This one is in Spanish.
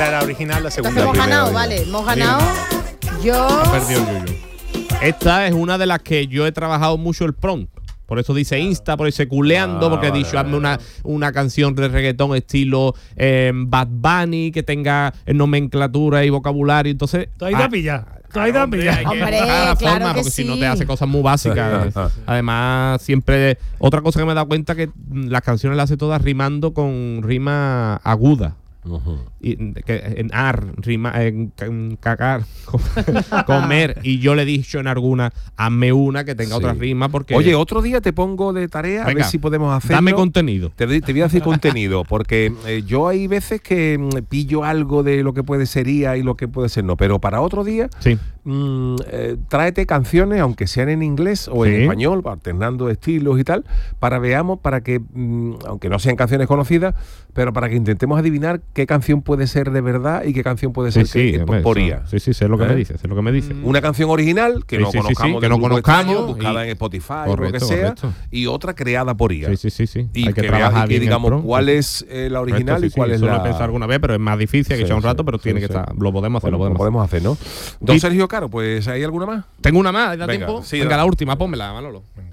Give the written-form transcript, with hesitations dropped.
La original, la segunda. Entonces hemos ganado, vale, hemos ganado. Yo. Ha perdido el Yuyu. Esta es una de las que yo he trabajado mucho el prompt. Por eso dice Insta, por eso dice culeando, porque he dicho hazme una canción de reggaetón estilo Bad Bunny, que tenga nomenclatura y vocabulario. Entonces. Tú has ido a pillar. Tú has ido a pillar. Hombre, Claro claro que porque sí. si no te hace cosas muy básicas. Además, siempre. Otra cosa que me he dado cuenta que las canciones las hace todas rimando con rima aguda. Y que en rima, en cagar, comer, y yo le he dicho en alguna, hazme una que tenga otra rima porque. Oye, otro día te pongo de tarea. Venga, a ver si podemos hacerlo. dame contenido. Te voy a decir contenido, porque yo hay veces que pillo algo de lo que puede ser IA y lo que puede ser no, pero para otro día Sí. tráete canciones, aunque sean en inglés o en español, alternando estilos y tal, para que, aunque no sean canciones conocidas, pero para que intentemos adivinar qué canción puede ser de verdad y qué canción puede ser por IA. Sí, sé lo que me dice, sé lo que me dice. Una canción original que no conozcamos, que no conozcamos, buscada en Spotify o lo que sea, y otra creada por IA. Sí. Y hay que trabajar bien, digamos, el prompt. cuál es la original y cuál es Eso la. lo he pensado alguna vez, pero es más difícil, hay que echar un rato, pero tiene que estar. Lo podemos hacer, Bueno, lo podemos hacer, ¿no? Don Sergio Caro, pues ¿hay alguna más? Tengo una más, ¿da Venga, tiempo? sí, Venga, dale. la última, pónmela, Manolo.